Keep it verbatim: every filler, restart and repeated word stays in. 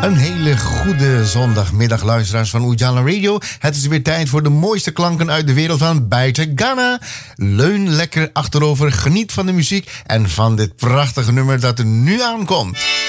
Een hele goede zondagmiddag, luisteraars van Ujala Radio. Het is weer tijd voor de mooiste klanken uit de wereld van buiten Ghana. Leun lekker achterover, geniet van de muziek en van dit prachtige nummer dat er nu aankomt.